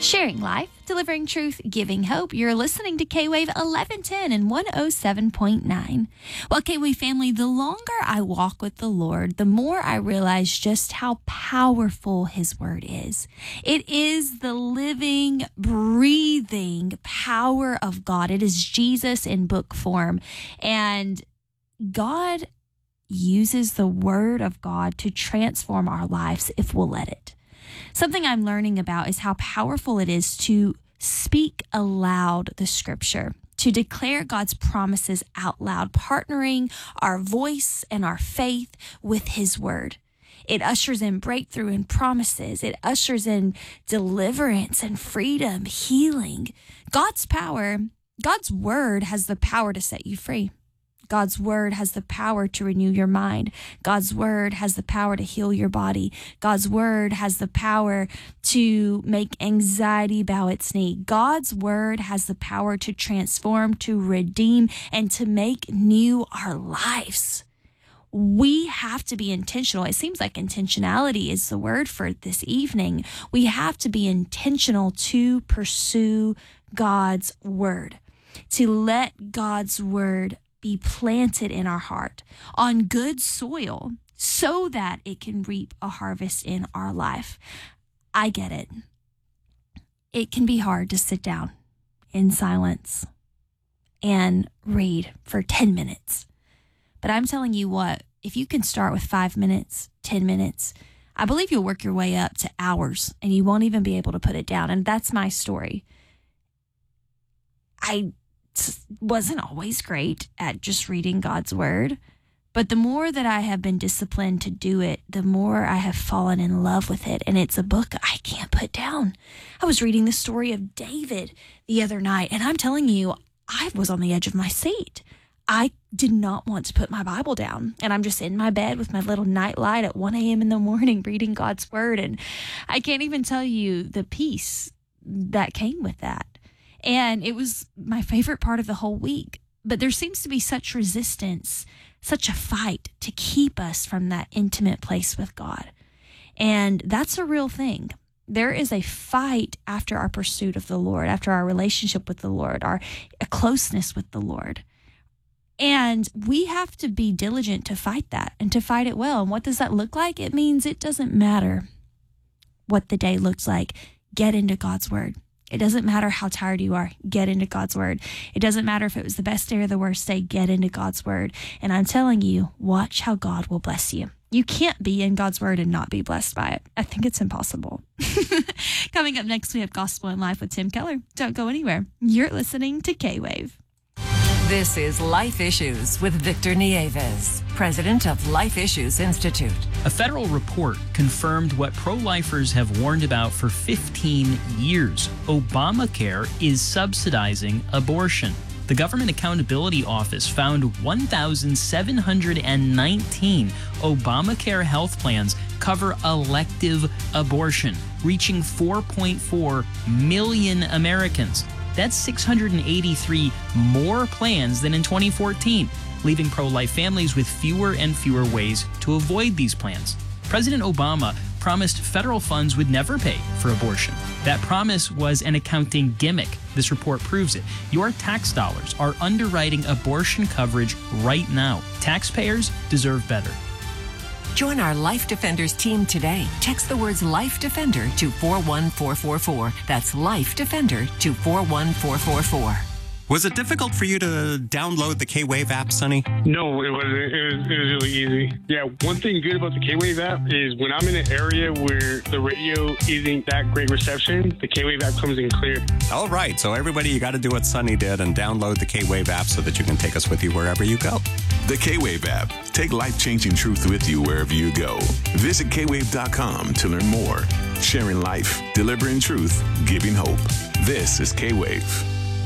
Sharing life, delivering truth, giving hope. You're listening to K-Wave 1110 and 107.9. Well, K-Wave family, the longer I walk with the Lord, the more I realize just how powerful His Word is. It is the living, breathing power of God. It is Jesus in book form. And God uses the Word of God to transform our lives if we'll let it. Something I'm learning about is how powerful it is to speak aloud the Scripture, to declare God's promises out loud, partnering our voice and our faith with His Word. It ushers in breakthrough and promises. It ushers in deliverance and freedom, healing. God's Word has the power to set you free. God's Word has the power to renew your mind. God's Word has the power to heal your body. God's Word has the power to make anxiety bow its knee. God's Word has the power to transform, to redeem, and to make new our lives. We have to be intentional. It seems like intentionality is the word for this evening. We have to be intentional to pursue God's Word, to let God's Word be planted in our heart on good soil so that it can reap a harvest in our life. I get it. It can be hard to sit down in silence and read for 10 minutes. But I'm telling you what, if you can start with 5 minutes, 10 minutes, I believe you'll work your way up to hours and you won't even be able to put it down. And that's my story. I wasn't always great at just reading God's Word, but the more that I have been disciplined to do it, the more I have fallen in love with it. And it's a book I can't put down. I was reading the story of David the other night, and I'm telling you, I was on the edge of my seat. I did not want to put my Bible down, and I'm just in my bed with my little night light at 1 a.m. in the morning reading God's Word, and I can't even tell you the peace that came with that. And it was my favorite part of the whole week. But there seems to be such resistance, such a fight to keep us from that intimate place with God. And that's a real thing. There is a fight after our pursuit of the Lord, after our relationship with the Lord, our closeness with the Lord. And we have to be diligent to fight that and to fight it well. And what does that look like? It means it doesn't matter what the day looks like. Get into God's Word. It doesn't matter how tired you are. Get into God's Word. It doesn't matter if it was the best day or the worst day. Get into God's Word. And I'm telling you, watch how God will bless you. You can't be in God's Word and not be blessed by it. I think it's impossible. Coming up next, we have Gospel in Life with Tim Keller. Don't go anywhere. You're listening to K-Wave. This is Life Issues with Victor Nieves, president of Life Issues Institute. A federal report confirmed what pro-lifers have warned about for 15 years. Obamacare is subsidizing abortion. The Government Accountability Office found 1,719 Obamacare health plans cover elective abortion, reaching 4.4 million Americans. That's 683 more plans than in 2014, leaving pro-life families with fewer and fewer ways to avoid these plans. President Obama promised federal funds would never pay for abortion. That promise was an accounting gimmick. This report proves it. Your tax dollars are underwriting abortion coverage right now. Taxpayers deserve better. Join our Life Defenders team today. Text the words Life Defender to 41444. That's Life Defender to 41444. Was it difficult for you to download the K-Wave app, Sonny? No, it wasn't. It was really easy. Yeah, one thing good about the K-Wave app is when I'm in an area where the radio isn't that great reception, the K-Wave app comes in clear. All right, so everybody, you got to do what Sonny did and download the K-Wave app so that you can take us with you wherever you go. The K-Wave app. Take life-changing truth with you wherever you go. Visit kwave.com to learn more. Sharing life, delivering truth, giving hope. This is K-Wave.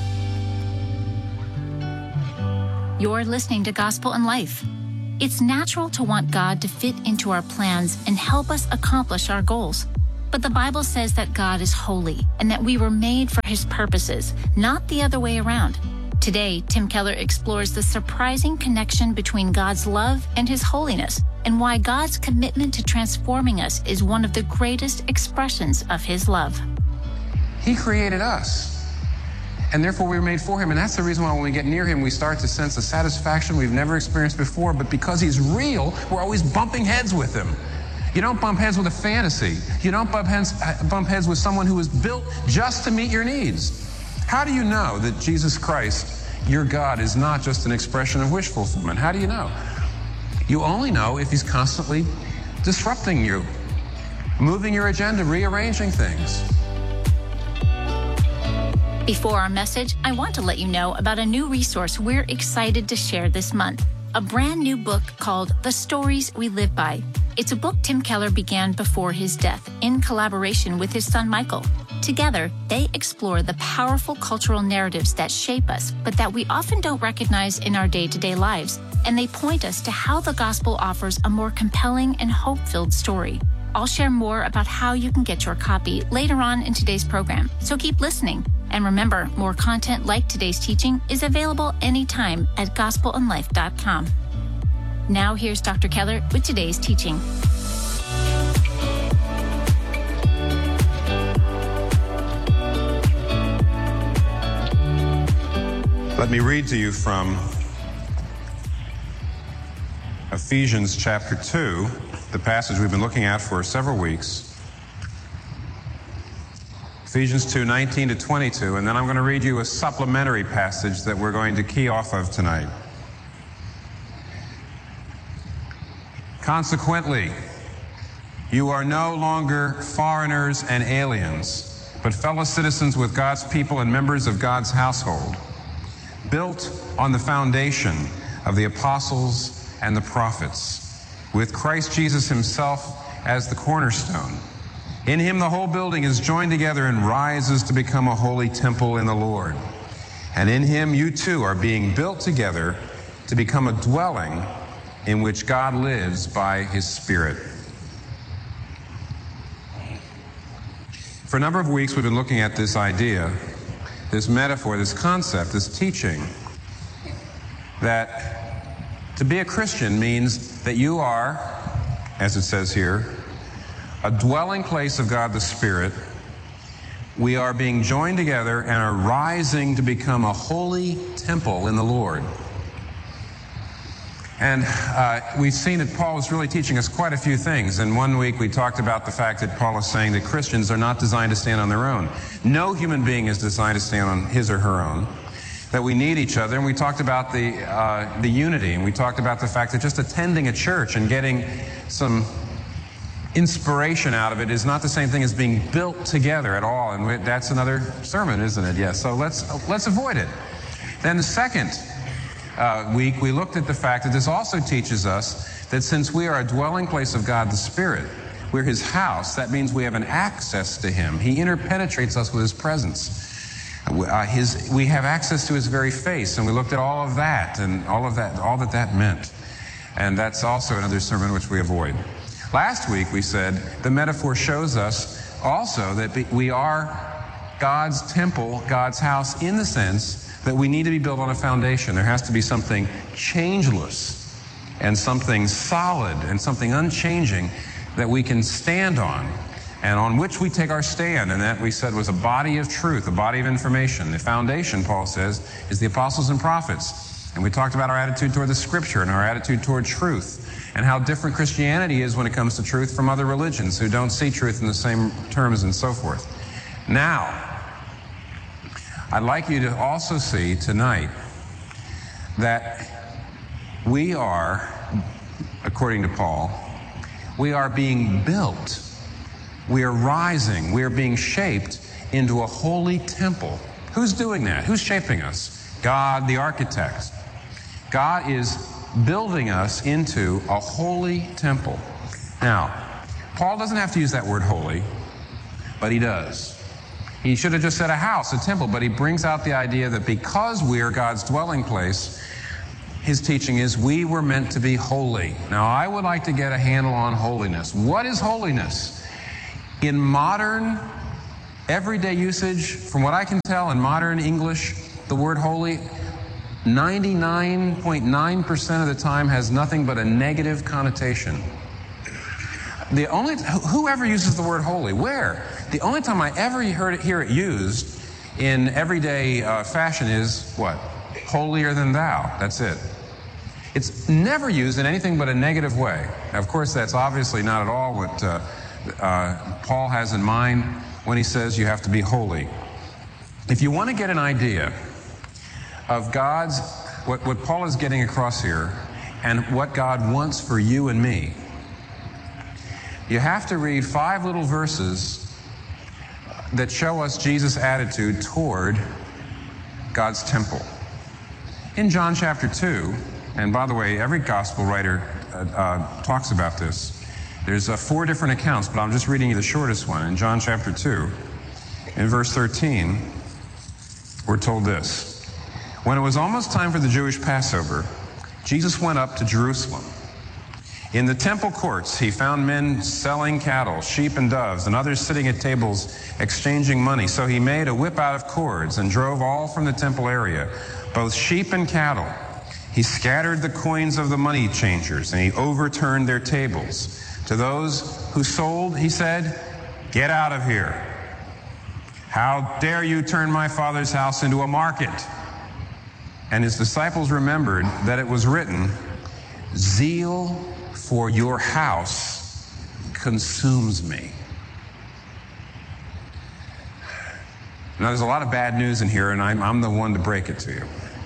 You're listening to Gospel in Life. It's natural to want God to fit into our plans and help us accomplish our goals. But the Bible says that God is holy and that we were made for His purposes, not the other way around. Today, Tim Keller explores the surprising connection between God's love and His holiness, and why God's commitment to transforming us is one of the greatest expressions of His love. He created us. And therefore we were made for him. And that's the reason why when we get near him, we start to sense a satisfaction we've never experienced before. But because he's real, we're always bumping heads with him. You don't bump heads with a fantasy. You don't bump heads with someone who was built just to meet your needs. How do you know that Jesus Christ, your God, is not just an expression of wish fulfillment? How do you know? You only know if he's constantly disrupting you, moving your agenda, rearranging things. Before our message, I want to let you know about a new resource we're excited to share this month. A brand new book called The Stories We Live By. It's a book Tim Keller began before his death in collaboration with his son Michael. Together, they explore the powerful cultural narratives that shape us, but that we often don't recognize in our day-to-day lives. And they point us to how the gospel offers a more compelling and hope-filled story. I'll share more about how you can get your copy later on in today's program, so keep listening. And remember, more content like today's teaching is available anytime at gospelandlife.com. Now here's Dr. Keller with today's teaching. Let me read to you from Ephesians chapter 2, the passage we've been looking at for several weeks. Ephesians 2:19 to 22, and then I'm going to read you a supplementary passage that we're going to key off of tonight. Consequently, you are no longer foreigners and aliens, but fellow citizens with God's people and members of God's household, built on the foundation of the apostles and the prophets, with Christ Jesus himself as the cornerstone. In him the whole building is joined together and rises to become a holy temple in the Lord. And in him you too are being built together to become a dwelling in which God lives by his Spirit. For a number of weeks we've been looking at this idea, this metaphor, this concept, this teaching, that to be a Christian means that you are, as it says here, a dwelling place of God the Spirit. We are being joined together and are rising to become a holy temple in the Lord. And we've seen that Paul is really teaching us quite a few things. And one week we talked about the fact that Paul is saying that Christians are not designed to stand on their own. No human being is designed to stand on his or her own. That we need each other. And we talked about the unity. And we talked about the fact that just attending a church and getting some inspiration out of it is not the same thing as being built together at all. And that's another sermon, isn't it? Yes. So let's avoid it. Then the second week, we looked at the fact that this also teaches us that since we are a dwelling place of God the Spirit, we're his house, that means we have an access to him. He interpenetrates us with his presence. We have access to his very face, and we looked at all of that and all that meant. And that's also another sermon which we avoid. Last week we said the metaphor shows us also that we are God's temple, God's house, in the sense that we need to be built on a foundation. There has to be something changeless and something solid and something unchanging that we can stand on and on which we take our stand. And that, we said, was a body of truth, a body of information. The foundation, Paul says, is the apostles and prophets. And we talked about our attitude toward the Scripture and our attitude toward truth and how different Christianity is when it comes to truth from other religions who don't see truth in the same terms and so forth. Now, I'd like you to also see tonight that we are, according to Paul, we are being built. We are rising. We are being shaped into a holy temple. Who's doing that? Who's shaping us? God, the architect. God is building us into a holy temple. Now, Paul doesn't have to use that word holy, but he does. He should have just said a house, a temple, but he brings out the idea that because we are God's dwelling place, his teaching is we were meant to be holy. Now, I would like to get a handle on holiness. What is holiness? In modern, everyday usage, from what I can tell in modern English, the word holy, 99.9% of the time has nothing but a negative connotation. Whoever uses the word holy, where? The only time I ever hear it used in everyday fashion is what? Holier than thou. That's it. It's never used in anything but a negative way. Now, of course, that's obviously not at all what Paul has in mind when he says you have to be holy. If you want to get an idea of what Paul is getting across here and what God wants for you and me, you have to read 5 little verses that show us Jesus' attitude toward God's temple. In John chapter 2, and by the way, every gospel writer talks about this. There's 4 different accounts, but I'm just reading you the shortest one. In John chapter 2, in verse 13, we're told this. When it was almost time for the Jewish Passover, Jesus went up to Jerusalem. In the temple courts, he found men selling cattle, sheep and doves, and others sitting at tables exchanging money. So he made a whip out of cords and drove all from the temple area, both sheep and cattle. He scattered the coins of the money changers, and he overturned their tables. To those who sold, he said, "Get out of here. How dare you turn my Father's house into a market?" And his disciples remembered that it was written, "Zeal for your house consumes me." Now, there's a lot of bad news in here, and I'm the one to break it to you.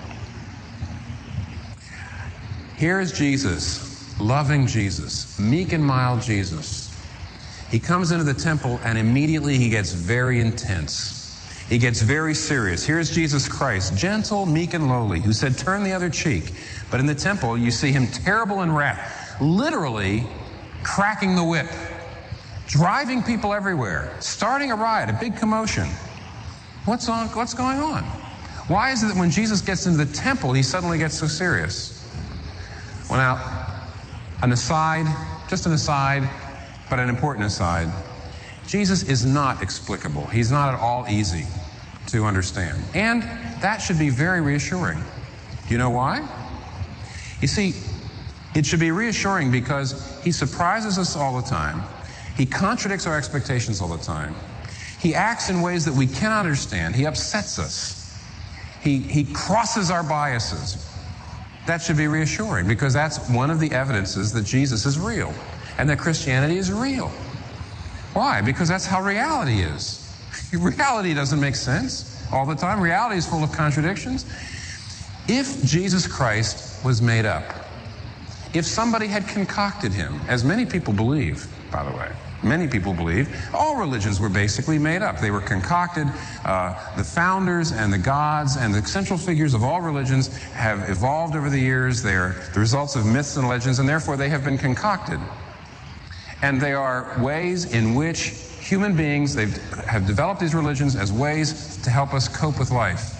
Here is Jesus, loving Jesus, meek and mild Jesus. He comes into the temple, and immediately he gets very intense. He gets very serious. Here's Jesus Christ, gentle, meek, and lowly, who said, "Turn the other cheek." But in the temple, you see him terrible in wrath, literally cracking the whip, driving people everywhere, starting a riot, a big commotion. What's going on? Why is it that when Jesus gets into the temple, he suddenly gets so serious? Well, now, just an aside, but an important aside. Jesus is not explicable. He's not at all easy to understand. And that should be very reassuring. Do you know why? You see, it should be reassuring because he surprises us all the time. He contradicts our expectations all the time. He acts in ways that we cannot understand. He upsets us. He crosses our biases. That should be reassuring because that's one of the evidences that Jesus is real and that Christianity is real. Why? Because that's how reality is. Reality doesn't make sense all the time. Reality is full of contradictions. If Jesus Christ was made up, if somebody had concocted him, as many people believe, by the way, many people believe, all religions were basically made up. They were concocted. The founders and the gods and the central figures of all religions have evolved over the years. They're the results of myths and legends, and therefore they have been concocted. And they are ways in which human beings, have developed these religions as ways to help us cope with life.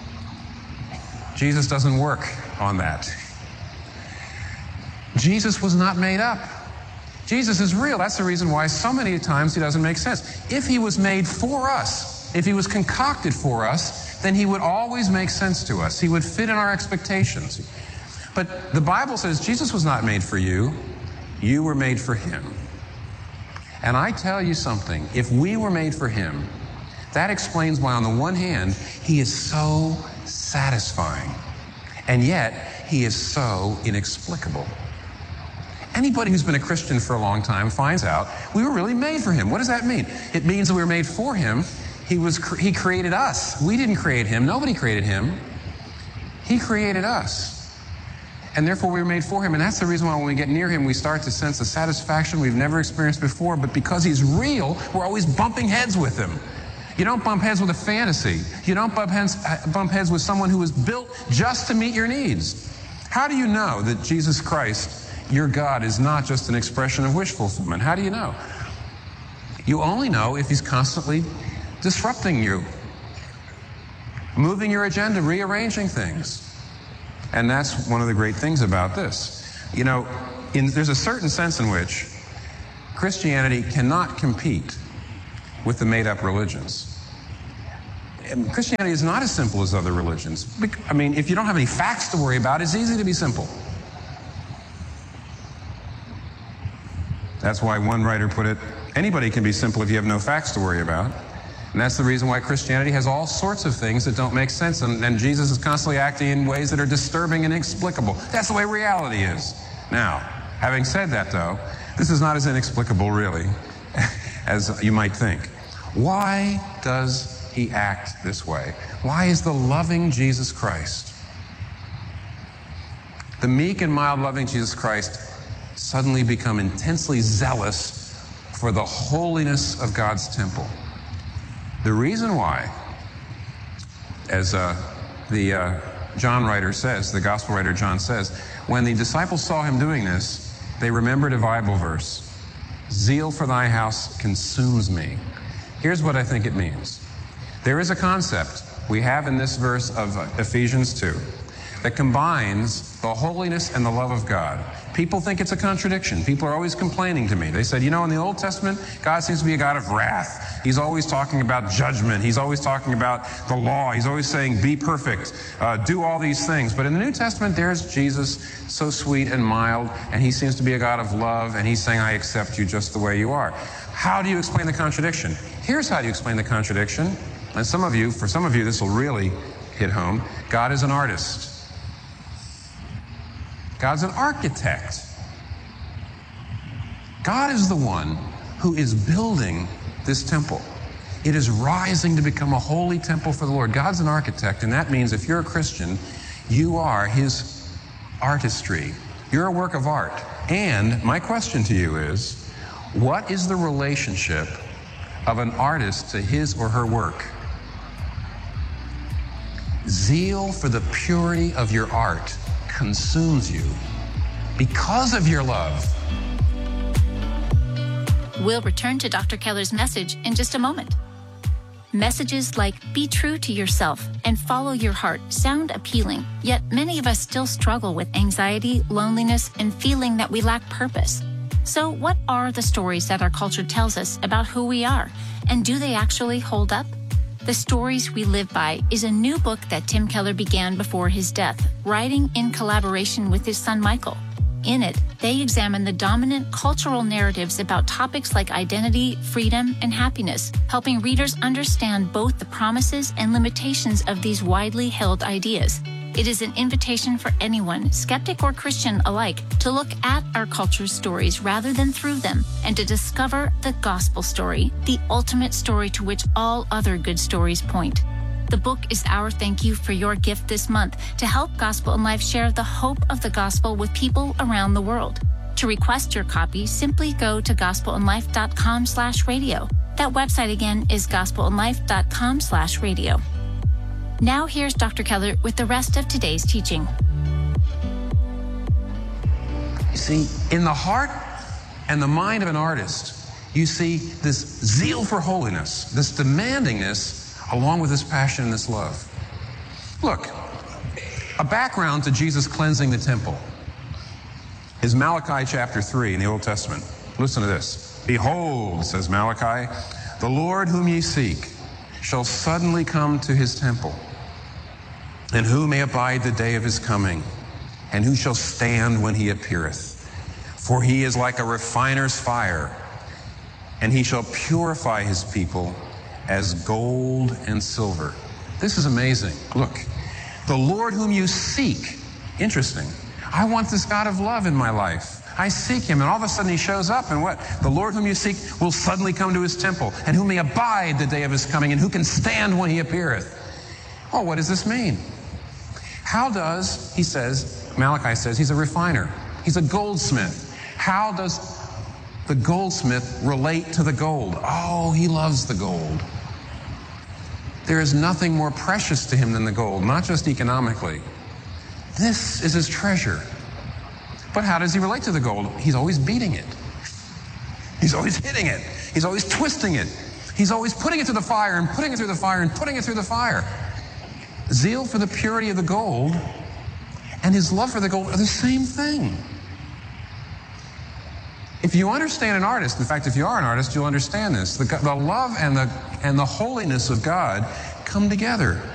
Jesus doesn't work on that. Jesus was not made up. Jesus is real. That's the reason why so many times he doesn't make sense. If he was made for us, if he was concocted for us, then he would always make sense to us. He would fit in our expectations. But the Bible says Jesus was not made for you. You were made for him. And I tell you something, if we were made for him, that explains why on the one hand, he is so satisfying, and yet he is so inexplicable. Anybody who's been a Christian for a long time finds out we were really made for him. What does that mean? It means that we were made for him. He created us. We didn't create him. Nobody created him. He created us. And therefore we were made for him. And that's the reason why when we get near him, we start to sense a satisfaction we've never experienced before. But because he's real, we're always bumping heads with him. You don't bump heads with a fantasy. You don't bump heads with someone who was built just to meet your needs. How do you know that Jesus Christ, your God, is not just an expression of wish fulfillment? How do you know? You only know if he's constantly disrupting you, moving your agenda, rearranging things. And that's one of the great things about this. You know, there's a certain sense in which Christianity cannot compete with the made-up religions. And Christianity is not as simple as other religions. I mean, if you don't have any facts to worry about, it's easy to be simple. That's why one writer put it, Anybody can be simple if you have no facts to worry about. And that's the reason why Christianity has all sorts of things that don't make sense, and Jesus is constantly acting in ways that are disturbing and inexplicable. That's the way reality is. Now, having said that, though, this is not as inexplicable, really, as you might think. Why does he act this way? Why is the loving Jesus Christ, the meek and mild loving Jesus Christ, suddenly become intensely zealous for the holiness of God's temple? The reason why, as the John writer says, the gospel writer John says, when the disciples saw him doing this, they remembered a Bible verse. Zeal for thy house consumes me. Here's what I think it means. There is a concept we have in this verse of Ephesians 2 that combines the holiness and the love of God. People think it's a contradiction. People are always complaining to me. They said, you know, in the Old Testament, God seems to be a God of wrath. He's always talking about judgment. He's always talking about the law. He's always saying, be perfect, do all these things. But in the New Testament, there's Jesus, so sweet and mild, and he seems to be a God of love, and he's saying, I accept you just the way you are. How do you explain the contradiction? Here's how you explain the contradiction. And for some of you, this will really hit home. God is an artist. God's an architect. God is the one who is building this temple. It is rising to become a holy temple for the Lord. God's an architect, and that means if you're a Christian, you are his artistry. You're a work of art. And my question to you is, what is the relationship of an artist to his or her work? Zeal for the purity of your art consumes you because of your love. We'll return to Dr. Keller's message in just a moment. Messages like be true to yourself and follow your heart sound appealing, yet many of us still struggle with anxiety, loneliness, and feeling that we lack purpose. So what are the stories that our culture tells us about who we are, and do they actually hold up? The Stories We Live By is a new book that Tim Keller began before his death, writing in collaboration with his son Michael. In it, they examine the dominant cultural narratives about topics like identity, freedom, and happiness, helping readers understand both the promises and limitations of these widely held ideas. It is an invitation for anyone, skeptic or Christian alike, to look at our culture's stories rather than through them, and to discover the gospel story, the ultimate story to which all other good stories point. The book is our thank you for your gift this month to help Gospel in Life share the hope of the gospel with people around the world. To request your copy, simply go to gospelinlife.com/radio. That website again is gospelinlife.com/radio. Now here's Dr. Keller with the rest of today's teaching. You see, in the heart and the mind of an artist, you see this zeal for holiness, this demandingness, along with this passion and this love. Look, a background to Jesus cleansing the temple is Malachi chapter 3 in the Old Testament. Listen to this. Behold, says Malachi, the Lord whom ye seek shall suddenly come to his temple. And who may abide the day of his coming? And who shall stand when he appeareth? For he is like a refiner's fire, and he shall purify his people as gold and silver. This is amazing. Look, the Lord whom you seek. Interesting. I want this God of love in my life. I seek him, and all of a sudden he shows up, and what? The Lord whom you seek will suddenly come to his temple, and who may abide the day of his coming, and who can stand when he appeareth. Oh, what does this mean? How does, he says, Malachi says, he's a refiner. He's a goldsmith. How does the goldsmith relate to the gold? Oh, he loves the gold. There is nothing more precious to him than the gold, not just economically. This is his treasure. But how does he relate to the gold? He's always beating it. He's always hitting it. He's always twisting it. He's always putting it through the fire and putting it through the fire and putting it through the fire. Zeal for the purity of the gold and his love for the gold are the same thing. If you understand an artist, in fact, if you are an artist, you'll understand this. The love and the holiness of God come together.